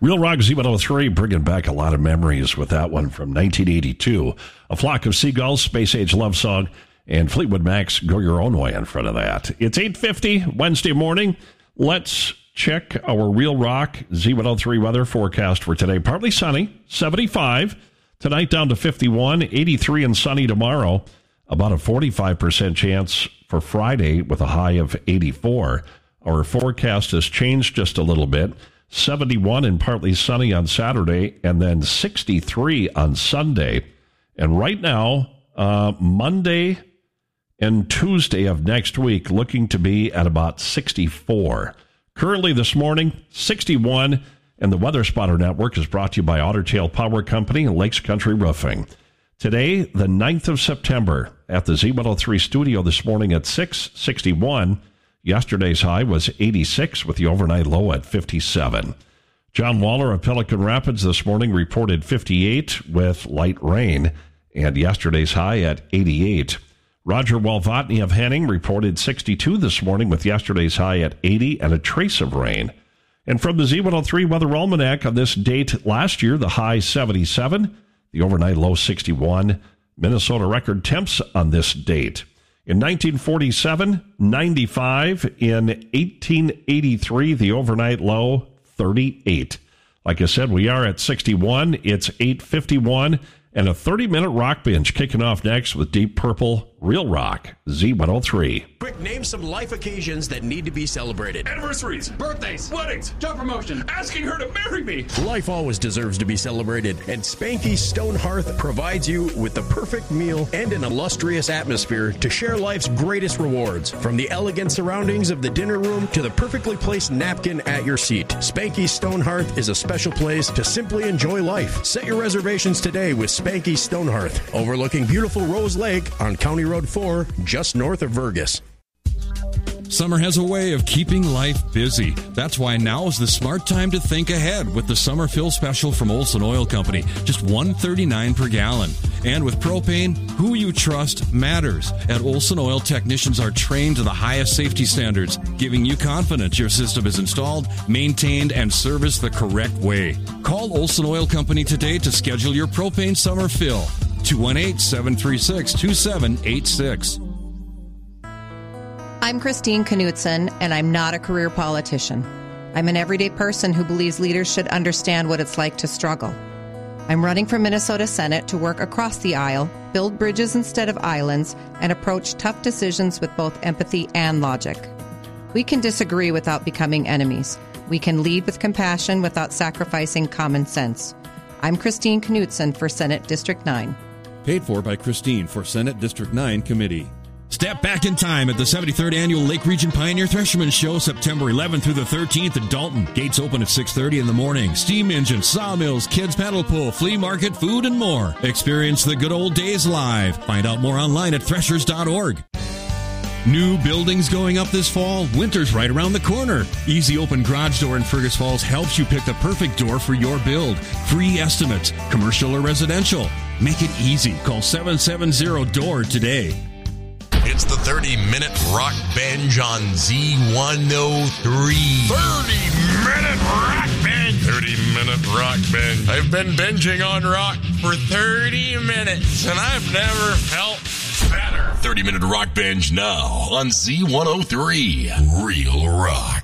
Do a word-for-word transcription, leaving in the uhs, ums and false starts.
Real Rock Z one oh three, bringing back a lot of memories with that one from nineteen eighty-two. A Flock of Seagulls, Space Age Love Song, and Fleetwood Mac's Go Your Own Way in front of that. It's eight fifty Wednesday morning. Let's check our Real Rock Z one oh three weather forecast for today. Partly sunny, seventy-five. Tonight down to fifty-one, eighty-three and sunny tomorrow. About a forty-five percent chance for Friday with a high of eighty-four. Our forecast has changed just a little bit. seventy-one and partly sunny on Saturday, and then sixty-three on Sunday. And right now, uh, Monday and Tuesday of next week looking to be at about sixty-four. Currently this morning, sixty-one, and the Weather Spotter Network is brought to you by Otter Tail Power Company and Lakes Country Roofing. Today, the ninth of September, at the Z one oh three studio this morning at six sixty-one. Yesterday's high was eighty-six with the overnight low at fifty-seven. John Waller of Pelican Rapids this morning reported fifty-eight with light rain, and yesterday's high at eighty-eight. Roger Walvatny of Henning reported sixty-two this morning with yesterday's high at eighty and a trace of rain. And from the Z one oh three Weather Almanac on this date last year, the high seventy-seven, the overnight low sixty-one. Minnesota record temps on this date. In nineteen forty-seven, ninety-five. In eighteen eighty-three, the overnight low, thirty-eight. Like I said, we are at sixty-one. It's eight fifty-one. And a thirty-minute rock binge kicking off next with Deep Purple, Real Rock, Z one oh three. Quick, name some life occasions that need to be celebrated. Anniversaries, birthdays, weddings, job promotion, asking her to marry me. Life always deserves to be celebrated, and Spanky's Stone Hearth provides you with the perfect meal and an illustrious atmosphere to share life's greatest rewards. From the elegant surroundings of the dinner room to the perfectly placed napkin at your seat, Spanky's Stone Hearth is a special place to simply enjoy life. Set your reservations today with Spanky's Stone Hearth, overlooking beautiful Rose Lake on County Road four, just north of Vergas. Summer has a way of keeping life busy. That's why now is the smart time to think ahead with the summer fill special from Olson Oil Company. Just one dollar and thirty-nine cents per gallon. And with propane, who you trust matters. At Olson Oil, technicians are trained to the highest safety standards, giving you confidence your system is installed, maintained, and serviced the correct way. Call Olson Oil Company today to schedule your propane summer fill. two one eight, seven three six, two seven eight six. I'm Christine Knutson, and I'm not a career politician. I'm an everyday person who believes leaders should understand what it's like to struggle. I'm running for Minnesota Senate to work across the aisle, build bridges instead of islands, and approach tough decisions with both empathy and logic. We can disagree without becoming enemies. We can lead with compassion without sacrificing common sense. I'm Christine Knutson for Senate District nine. Paid for by Christine for Senate District nine Committee. Step back in time at the seventy-third Annual Lake Region Pioneer Thresherman Show, September eleventh through the thirteenth in Dalton. Gates open at six thirty in the morning. Steam engines, sawmills, kids paddle pool, flea market, food, and more. Experience the good old days live. Find out more online at threshers dot org. New buildings going up this fall? Winter's right around the corner. Easy Open Garage Door in Fergus Falls helps you pick the perfect door for your build. Free estimates, commercial or residential. Make it easy. Call seven seven zero D O O R today. It's the thirty-minute rock binge on Z one oh three. thirty-minute rock binge. thirty-minute rock binge. I've been binging on rock for thirty minutes, and I've never felt better. thirty-minute rock binge now on Z one oh three. Real Rock.